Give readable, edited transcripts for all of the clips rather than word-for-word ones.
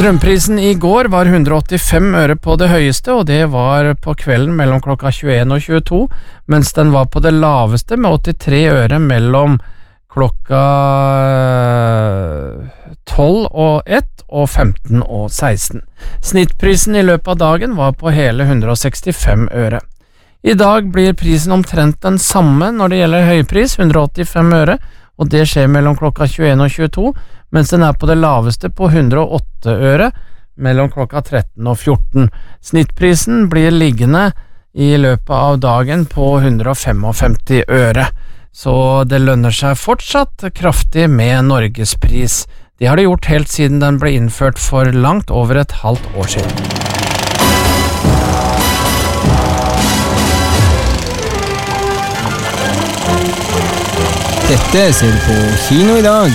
Strømprisen i går var 185 øre på det høyeste, og det var på kvelden mellom klokka 21 og 22, mens den var på det laveste med 83 øre mellom klokka 12 og 1 og 15 og 16. Snittprisen i løpet av dagen var på hele 165 øre. I dag blir prisen omtrent den samme når det gjelder høypris, 185 øre, og det skjer mellom klokka 21 og 22, mens den er på det laveste på 108 øre mellom klokka 13 og 14. Snittprisen blir liggende i løpet av dagen på 155 øre, så det lønner seg fortsatt kraftig med Norgespris. Det har det gjort helt siden den ble innført for langt over et halvt år siden. Dette ser du på kino i dag.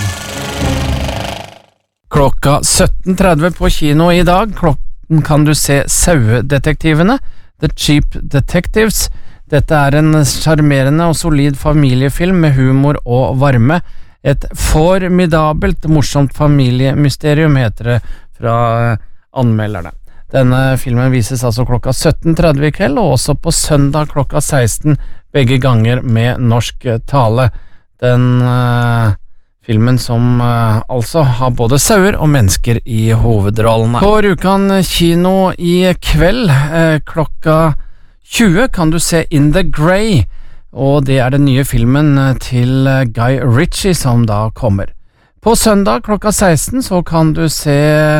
Klokka 17.30 på kino i dag kan du se Sauedetektivene, The Cheap Detectives. Dette er en charmerende og solid familiefilm med humor og varme. Et formidabelt, morsomt familiemysterium heter det fra anmelderne. Denne filmen vises altså klokka 17.30 i kveld, og også på søndag klokka 16, begge ganger med norsk tale. Den filmen som altså har både sauer og mennesker i hovedrollene. På Rjukan kino i kveld klokka 20 kan du se In the Grey, og det er den nye filmen til Guy Ritchie som da kommer. På søndag klokka 16 så kan du se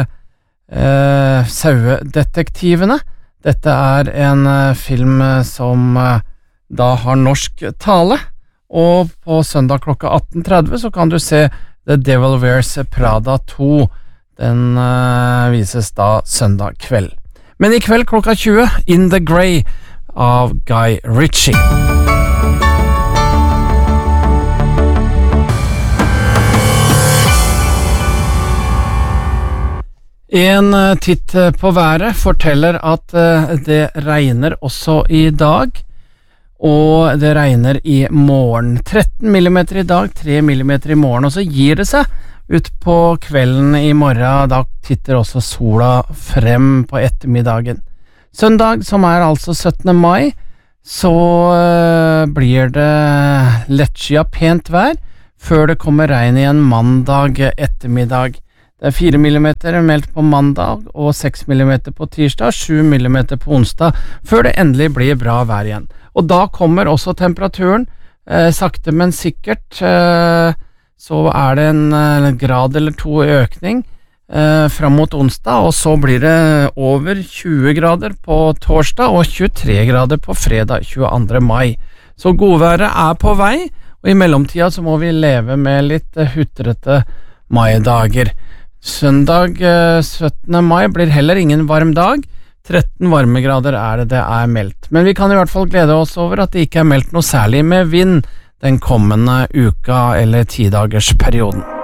Sauedetektivene. Dette er en film som da har norsk tale. Og på søndag klokka 18.30 så kan du se The Devil Wears Prada 2. Den vises da søndag kveld. Men i kveld klokka 20, In the Grey av Guy Ritchie. En titt på været forteller at det regner også i dag. Og det regner i morgen. 13 millimeter i dag, 3 millimeter i morgen, og så gir det seg ut på kvelden i morgen. Da titter også sola frem på ettermiddagen. Søndag, som er altså 17. mai, så blir det lettskyet pent vær, før det kommer regn igjen mandag ettermiddag. Det er 4 millimeter meldt på mandag, og 6 millimeter på tirsdag, 7 millimeter på onsdag, før det endelig blir bra vær igjen. Og da kommer også temperaturen, sakte men sikkert, så er det en grad eller to økning frem mot onsdag, og så blir det over 20 grader på torsdag og 23 grader på fredag 22. mai. Så godværet er på vei, og i mellomtida så må vi leve med litt hutrete maidager. Søndag 17. mai blir heller ingen varm dag. 13 varmegrader er det er meldt. Men vi kan i hvert fall glede oss over at det ikke er meldt noe særlig med vind den kommende uka eller 10-dagersperioden.